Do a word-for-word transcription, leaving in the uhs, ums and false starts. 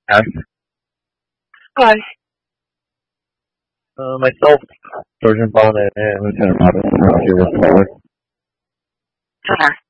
Hi. Hi. Uh, myself, Sergeant Bond, and Lieutenant Robinson are here with Butler. Hi.